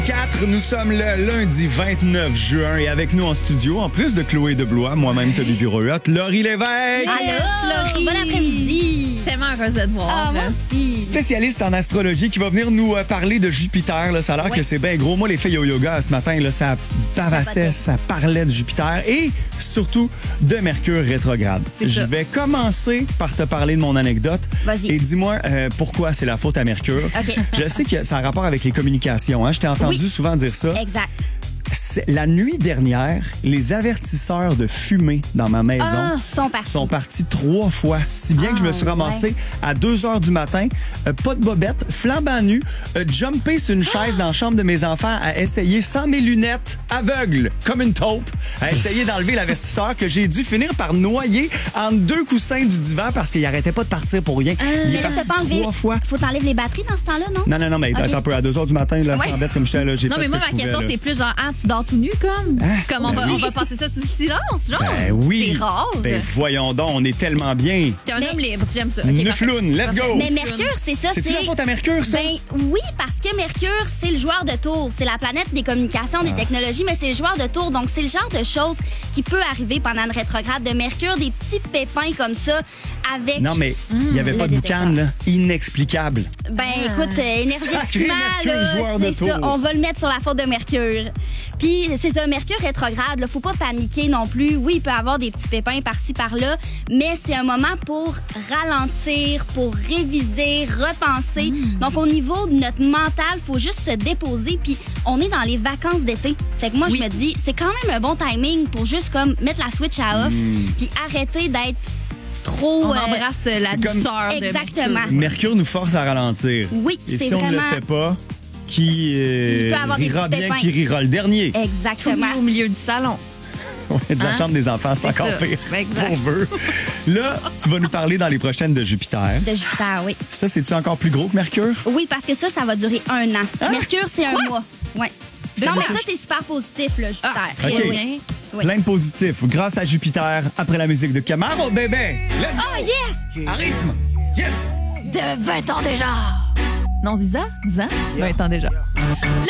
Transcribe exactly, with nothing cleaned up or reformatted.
quatre, nous sommes le lundi vingt-neuf juin et avec nous en studio, en plus de Chloé Deblois, moi-même Toby Bureauat, Laurie Lévesque. Allô, Laurie. Bon après-midi. Tellement heureuse de te voir. Ah, moi aussi. Spécialiste en astrologie qui va venir nous euh, parler de Jupiter. Là. Ça a l'air ouais. que c'est bien gros. Moi, les filles au yoga ce matin, là, ça bavassait, ça parlait de Jupiter et surtout de Mercure rétrograde. C'est Je ça. vais commencer par te parler de mon anecdote. Vas-y. Et dis-moi euh, pourquoi c'est la faute à Mercure. OK. Je sais que ça a rapport avec les communications. Hein? Je t'ai entendu Oui. souvent dire ça. Exact. C'est- La nuit dernière, les avertisseurs de fumée dans ma maison Ah, sont partis. sont partis trois fois. Si bien que je me suis Ah, ramassé ouais. à deux heures du matin, euh, pas de bobette, flambant nu, euh, jumpé sur une chaise dans la chambre de mes enfants à essayer sans mes lunettes, aveugle, comme une taupe, à essayer d'enlever l'avertisseur que j'ai dû finir par noyer entre deux coussins du divan parce qu'il arrêtait pas de partir pour rien. Il est Mais là, parti t'as pas enlevé. trois fois. Faut t'enlèves les batteries dans ce temps-là, non? Non, non, non, mais Ok. attends un peu, à deux heures du matin, là, Ouais. flambette comme j'étais là, j'ai Non, fait mais ce moi, que ma je pouvais, question, là. c'est plus genre, ah, tu dors tout nu, comme? Hein? Comme on va, on va passer ça sous silence, genre? Ben oui. C'est rare. Ben voyons donc, on est tellement bien. T'es un Mais- homme libre, j'aime ça. Ok, Neufloun, let's go! Mais Mercure, c'est ça, C'est-tu la c'est... faute à Mercure, ça? Ben oui, parce que Mercure, c'est le joueur de tour. C'est la planète des communications, Ah. des technologies, mais c'est le joueur de tour. Donc, c'est le genre de choses qui peut arriver pendant une rétrograde de Mercure, des petits pépins comme ça avec... Non, mais il n'y avait le pas de détecteur. boucan, là. Inexplicable. Ben écoute, euh, énergétiquement, Sacré Mercure, là, joueur de c'est ça. tour. On va le mettre sur la faute de Mercure. Puis c'est ça, Mercure rétrograde, là, faut pas paniquer non plus. Oui, il peut y avoir des petits pépins par-ci par-là, mais c'est un moment pour ralentir, pour réviser, repenser. Donc au niveau de notre mental, faut juste se déposer. Puis on est dans les vacances d'été. Fait que moi Oui. je me dis, c'est quand même un bon timing pour juste comme mettre la switch à off, puis arrêter d'être trop. On euh, embrasse la c'est comme- douceur de Exactement. Mercure. Mercure nous force à ralentir. Oui, Et c'est si on ne le vraiment- fait pas, qui euh, Il peut avoir des rira petits bien, pépins. qui rira le dernier. Tout Exactement. nu au milieu du salon. Ouais, de la Hein? chambre des enfants, c'est C'est encore ça. pire. Exact. On veut. Là, tu vas nous parler dans les prochaines de Jupiter. De Jupiter, oui. Ça, c'est-tu encore plus gros que Mercure? Oui, parce que ça, ça va durer un an. Hein? Mercure, c'est un mois. Ouais. De Non, mais quoi? ça, c'est super positif, là, Jupiter. Ah, OK. très bien. Oui. Plein de positifs. Grâce à Jupiter, après la musique de Camaro, bébé. Let's go! Oh, yes! En rythme. Yes! De vingt ans déjà! Non, dix ans? dix ans? vingt ans déjà. Le